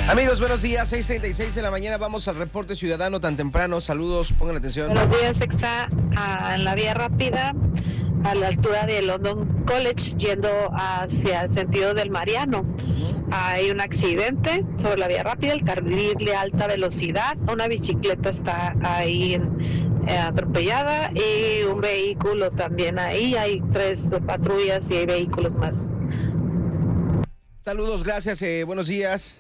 Amigos, buenos días, 6:36 de la mañana, vamos al reporte ciudadano tan temprano. Saludos, pongan atención. Buenos días, Exa. En la vía rápida, a la altura de London College, yendo hacia el sentido del Mariano. Hay un accidente sobre la vía rápida, el carril de alta velocidad. Una bicicleta está ahí atropellada y un vehículo también ahí. Hay 3 patrullas y hay vehículos más. Saludos, gracias, buenos días.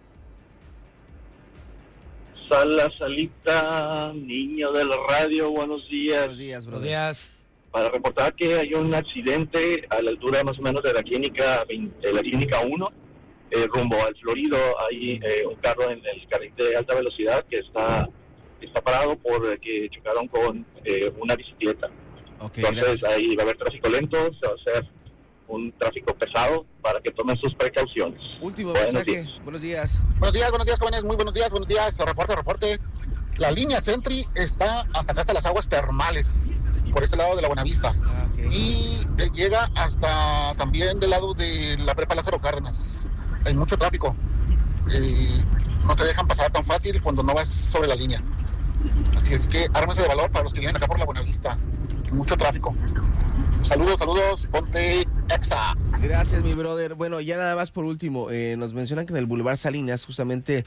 Salita, niño de la radio, buenos días. Buenos días, brother. Buenos días. Para reportar que hay un accidente a la altura más o menos de la clínica 1, rumbo al Florido. Hay un carro en el carril de alta velocidad que está parado porque chocaron con una bicicleta. Okay, entonces gracias. ahí va a haber tráfico lento, se va a hacer un tráfico pesado para que tomen sus precauciones. Último Buenos mensaje, días. buenos días. Buenos días, jóvenes, muy buenos días, reporte. La línea Sentry está hasta acá, hasta las aguas termales, por este lado de la Buenavista. Okay. Y llega hasta también del lado de la Prepa Lázaro Cárdenas. Hay mucho tráfico. No te dejan pasar tan fácil cuando no vas sobre la línea. Así es que ármense de valor para los que vienen acá por la Buenavista. Mucho tráfico. Saludos, ponte Exa. Gracias, mi brother. Bueno, ya nada más por último, nos mencionan que en el Boulevard Salinas, justamente,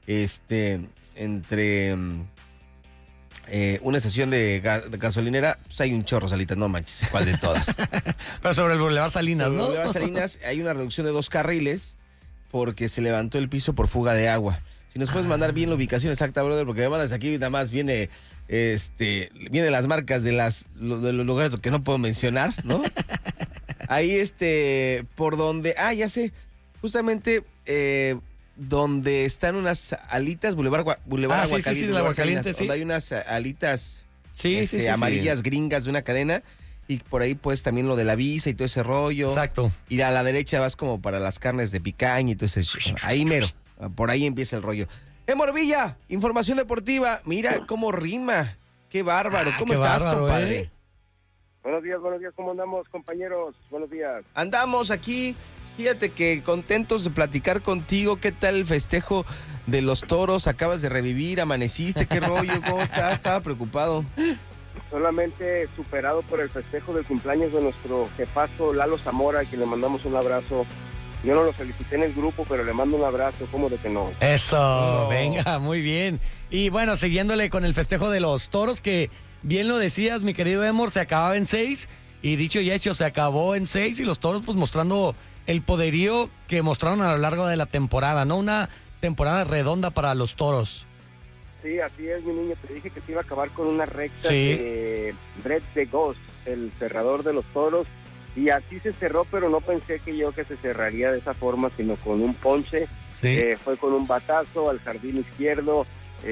entre una estación de gasolinera, pues hay un chorro, Salita, no manches, ¿cuál de todas? Pero sobre el Boulevard Salinas, Sobre ¿no? el Boulevard Salinas hay una reducción de 2 carriles porque se levantó el piso por fuga de agua. Si nos puedes mandar bien la ubicación exacta, brother, porque me mandas aquí, nada más viene las marcas de los lugares que no puedo mencionar, ¿no? Ahí por donde, ya sé, justamente donde están unas alitas, Boulevard Aguacaliente, sí, del Aguacaliente, sí. donde hay unas alitas Sí, amarillas gringas de una cadena, y por ahí pues también lo de la Visa y todo ese rollo. Exacto. Y a la derecha vas como para las carnes de picaña y todo ese, ahí mero, por ahí empieza el rollo. Morvilla, información deportiva, mira cómo rima, qué bárbaro, ¿cómo estás, compadre? Buenos días, ¿cómo andamos, compañeros? Buenos días. Andamos aquí, fíjate que contentos de platicar contigo. ¿Qué tal el festejo de los toros? Acabas de revivir, amaneciste, ¿qué rollo? ¿Cómo estás? Estaba preocupado. Solamente superado por el festejo del cumpleaños de nuestro jefazo Lalo Zamora, que le mandamos un abrazo. Yo no lo felicité en el grupo, pero le mando un abrazo, ¿cómo de que no? Eso, No. venga, muy bien. Y bueno, siguiéndole con el festejo de los toros, que bien lo decías, mi querido Emor, se acababa en 6, y dicho y hecho, se acabó en 6, y los toros pues mostrando el poderío que mostraron a lo largo de la temporada, ¿no? Una temporada redonda para los toros. Sí, así es, mi niño, te dije que se iba a acabar con una recta Sí. de Brett de Ghost, el cerrador de los toros, y así se cerró, pero no pensé que se cerraría de esa forma, sino con un ponche. Sí. Fue con un batazo al jardín izquierdo,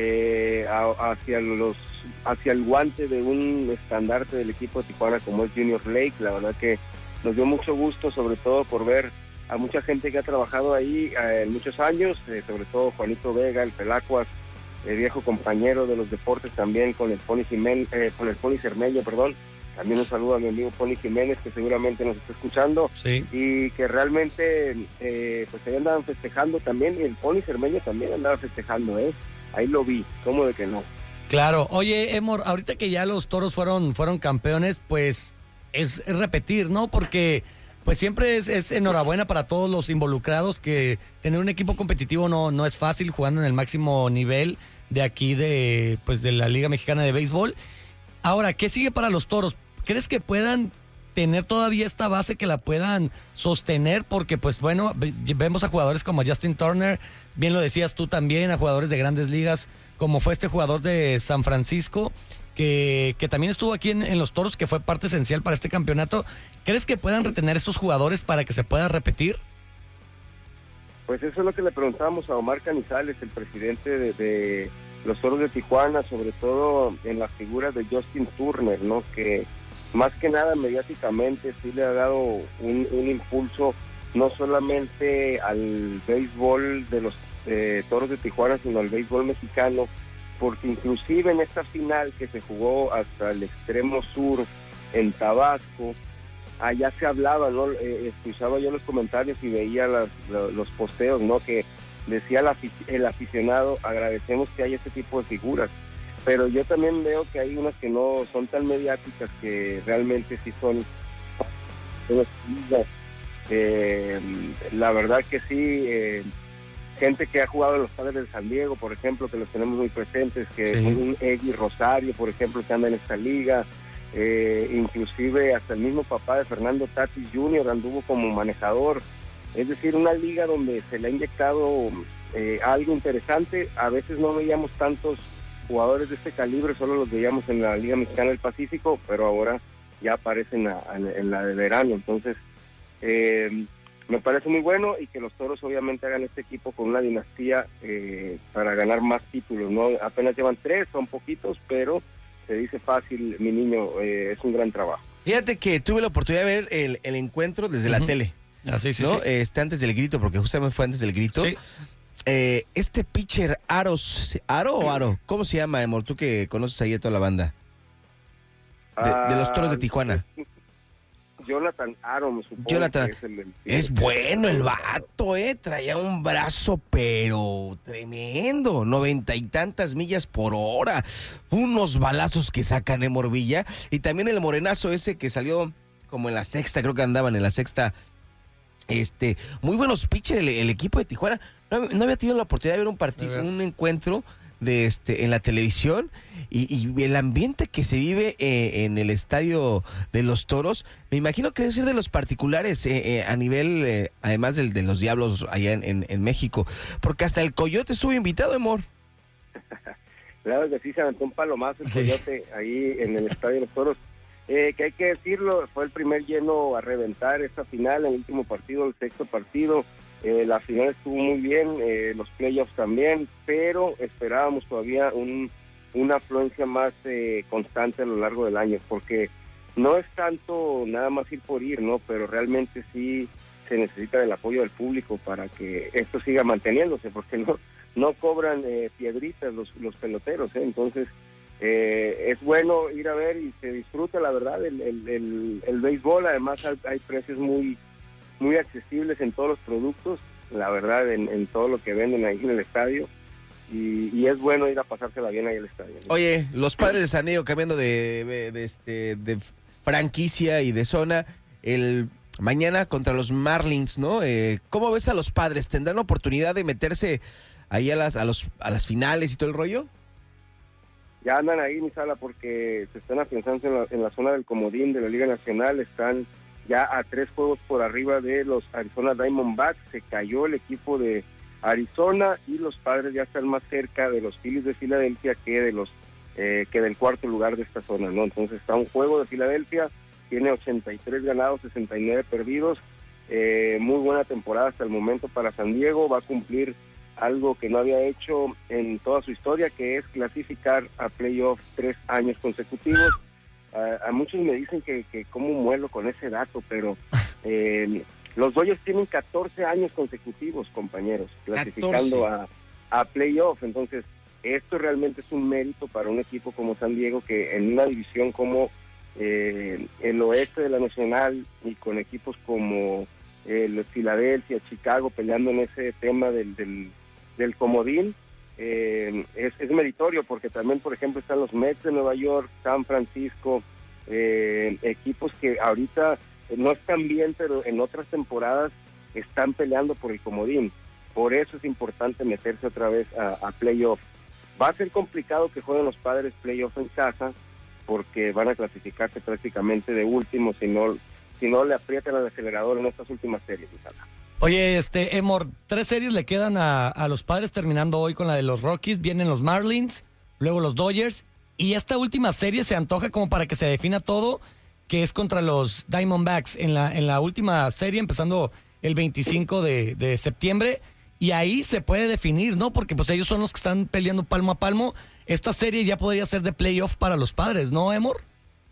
hacia el guante de un estandarte del equipo de Tijuana como es Junior Lake. La verdad que nos dio mucho gusto, sobre todo por ver a mucha gente que ha trabajado ahí en muchos años, sobre todo Juanito Vega, el Pelacuas, viejo compañero de los deportes también con el Pony Cermeño, perdón. También un saludo a mi amigo Pony Jiménez, que seguramente nos está escuchando, Sí. y que realmente pues ahí andaban festejando también, y el Pony Cermeño también andaba festejando, ahí lo vi, ¿cómo de que no? Claro. Oye, Emor, ahorita que ya los toros fueron campeones, pues es repetir, ¿no? Porque pues siempre es enhorabuena para todos los involucrados, que tener un equipo competitivo no es fácil, jugando en el máximo nivel de aquí de la Liga Mexicana de Béisbol. Ahora, ¿qué sigue para los toros? ¿Crees que puedan tener todavía esta base, que la puedan sostener? Porque pues bueno, vemos a jugadores como Justin Turner, bien lo decías tú también, a jugadores de grandes ligas, como fue este jugador de San Francisco, que también estuvo aquí en los toros, que fue parte esencial para este campeonato. ¿Crees que puedan retener estos jugadores para que se pueda repetir? Pues eso es lo que le preguntábamos a Omar Canizales, el presidente de los Toros de Tijuana, sobre todo en la figura de Justin Turner, ¿no? Que más que nada mediáticamente sí le ha dado un impulso no solamente al béisbol de los Toros de Tijuana, sino al béisbol mexicano, porque inclusive en esta final que se jugó hasta el extremo sur en Tabasco, allá se hablaba, ¿no? Escuchaba yo los comentarios y veía los posteos, ¿no? Que decía el aficionado, agradecemos que haya este tipo de figuras, pero yo también veo que hay unas que no son tan mediáticas, que realmente sí son la verdad que sí, gente que ha jugado en los Padres de San Diego, por ejemplo, que los tenemos muy presentes, que Sí. un Eddie Rosario, por ejemplo, que anda en esta liga, inclusive hasta el mismo papá de Fernando Tatis Jr. anduvo como manejador. Es decir, una liga donde se le ha inyectado algo interesante. A veces no veíamos tantos jugadores de este calibre, solo los veíamos en la Liga Mexicana del Pacífico, pero ahora ya aparecen en la de verano. Entonces, me parece muy bueno, y que los Toros obviamente hagan este equipo con una dinastía para ganar más títulos, ¿no? Apenas llevan 3, son poquitos, pero se dice fácil, mi niño, es un gran trabajo. Fíjate que tuve la oportunidad de ver el encuentro desde la tele, Así, sí, ¿no? sí. Antes del grito, porque justamente fue antes del grito. Sí. Este pitcher ¿Aro o Aro? ¿Cómo se llama, Emor? Tú que conoces ahí a toda la banda. De los Toros de Tijuana. Jonathan Aaron, supongo. Jonathan, que es bueno el vato, traía un brazo pero tremendo, 90 y tantas millas por hora, unos balazos que sacan Emor Villa, y también el morenazo ese que salió como en la sexta, creo que andaban en la sexta, muy buenos pitchers el equipo de Tijuana. No había tenido la oportunidad de ver un partido, un encuentro en la televisión, y el ambiente que se vive en el estadio de los Toros, me imagino que debe ser de los particulares a nivel, además de los Diablos allá en México, porque hasta el Coyote estuvo invitado, Emor. Claro que sí, se aventó un palomazo el Sí. Coyote ahí en el estadio de los Toros, que hay que decirlo, fue el primer lleno a reventar esta final, el último partido, el sexto partido. La final estuvo muy bien, los playoffs también, pero esperábamos todavía una afluencia más constante a lo largo del año, porque no es tanto nada más ir por ir, ¿no? Pero realmente sí se necesita del apoyo del público para que esto siga manteniéndose, porque no cobran piedritas los peloteros, entonces es bueno ir a ver y se disfruta, la verdad, el béisbol. Además hay precios muy accesibles en todos los productos, la verdad, en todo lo que venden ahí en el estadio, y es bueno ir a pasársela bien ahí al estadio, ¿no? Oye, los Padres de San Diego, cambiando de franquicia y de zona, el mañana contra los Marlins, ¿no? ¿Cómo ves a los Padres? ¿Tendrán oportunidad de meterse ahí a las finales y todo el rollo? Ya andan ahí, mi Sala, porque se están afianzando en la zona del comodín de la Liga Nacional. Están ya a 3 juegos por arriba de los Arizona Diamondbacks. Se cayó el equipo de Arizona, y los Padres ya están más cerca de los Phillies de Filadelfia que del cuarto lugar de esta zona, ¿no? Entonces está un juego de Filadelfia, tiene 83 ganados, 69 perdidos. Muy buena temporada hasta el momento para San Diego. Va a cumplir algo que no había hecho en toda su historia, que es clasificar a playoff 3 años consecutivos. A muchos me dicen que cómo muelo con ese dato, pero los Dodgers tienen 14 años consecutivos, compañeros, clasificando a playoff. Entonces, esto realmente es un mérito para un equipo como San Diego, que en una división como el oeste de la Nacional, y con equipos como Filadelfia, Chicago, peleando en ese tema del comodín, es meritorio, porque también, por ejemplo, están los Mets de Nueva York, San Francisco, equipos que ahorita no están bien, pero en otras temporadas están peleando por el comodín. Por eso es importante meterse otra vez a playoff. Va a ser complicado que jueguen los Padres playoff en casa, porque van a clasificarse prácticamente de último si no le aprietan al acelerador en estas últimas series. Oye, Emor, 3 series le quedan a los Padres, terminando hoy con la de los Rockies. Vienen los Marlins, luego los Dodgers, y esta última serie se antoja como para que se defina todo, que es contra los Diamondbacks en la última serie, empezando el 25 de septiembre, y ahí se puede definir, ¿no? Porque pues ellos son los que están peleando palmo a palmo. Esta serie ya podría ser de playoff para los Padres, ¿no, Emor?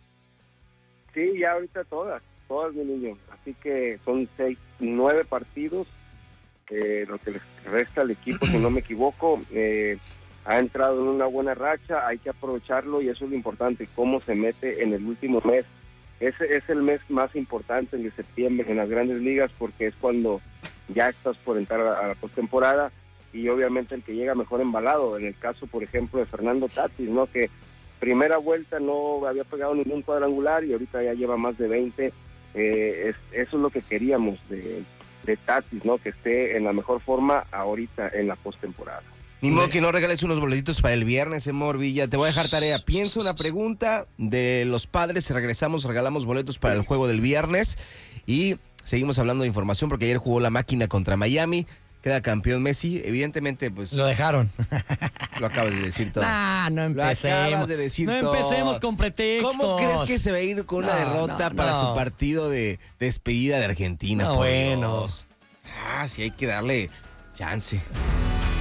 Sí, ya ahorita todas, mi niño. Así que son 9 partidos, lo que les resta al equipo, si no me equivoco. Ha entrado en una buena racha, hay que aprovecharlo, y eso es lo importante, cómo se mete en el último mes. Ese es el mes más importante, el de septiembre, en las grandes ligas, porque es cuando ya estás por entrar a la postemporada. y obviamente el que llega mejor embalado. En el caso, por ejemplo, de Fernando Tatis, ¿no? Que primera vuelta no había pegado ningún cuadrangular y ahorita ya lleva más de 20. Eso es lo que queríamos de Tatis, ¿no? Que esté en la mejor forma ahorita en la postemporada. Ni modo que no regales unos boletitos para el viernes, Emor Villa. Te voy a dejar tarea. Piensa una pregunta de los Padres. Regresamos, regalamos boletos para el juego del viernes. Y seguimos hablando de información porque ayer jugó la Máquina contra Miami. Queda campeón Messi. Evidentemente, pues... Lo dejaron. Lo acabas de decir todo. No empecemos. Lo acabas de decir no todo. empecemos con pretextos. ¿Cómo crees que se va a ir con una derrota para su partido de despedida de Argentina? No, por bueno. Dios. Sí hay que darle chance.